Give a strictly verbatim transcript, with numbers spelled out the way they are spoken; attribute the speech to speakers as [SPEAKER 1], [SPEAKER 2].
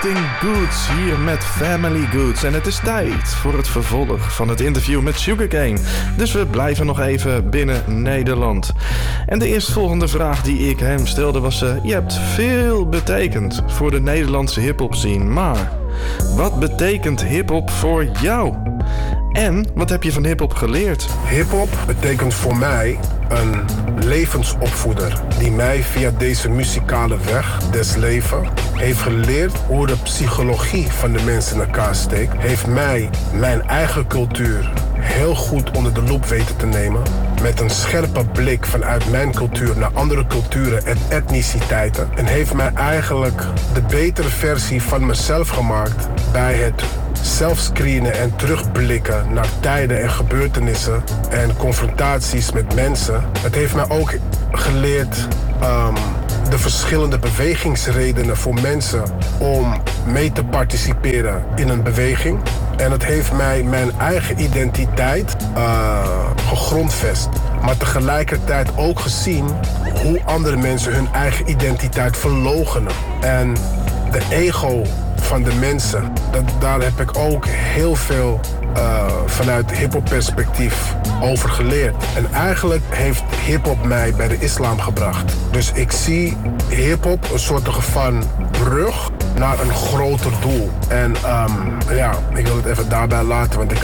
[SPEAKER 1] Something Goods hier met Family Goods. En het is tijd voor het vervolg van het interview met Sugarcane. Dus we blijven nog even binnen Nederland. En de eerstvolgende vraag die ik hem stelde was... Uh, je hebt veel betekend voor de Nederlandse hiphop scene, maar... wat betekent hiphop voor jou? En wat heb je van hiphop geleerd?
[SPEAKER 2] Hiphop betekent voor mij een levensopvoeder die mij via deze muzikale weg des levens heeft geleerd hoe de psychologie van de mensen in elkaar steekt. Heeft mij mijn eigen cultuur heel goed onder de loep weten te nemen. Met een scherpe blik vanuit mijn cultuur naar andere culturen en etniciteiten. En heeft mij eigenlijk de betere versie van mezelf gemaakt bij het zelfscreenen en terugblikken naar tijden en gebeurtenissen en confrontaties met mensen. Het heeft mij ook geleerd um, de verschillende bewegingsredenen voor mensen om mee te participeren in een beweging. En het heeft mij mijn eigen identiteit uh, gegrondvest. Maar tegelijkertijd ook gezien hoe andere mensen hun eigen identiteit verloochenen. En de ego van de mensen, dat, daar heb ik ook heel veel uh, vanuit hiphop perspectief over geleerd. En eigenlijk heeft hiphop mij bij de islam gebracht. Dus ik zie hiphop een soort van brug naar een groter doel. En um, ja, ik wil het even daarbij laten, want ik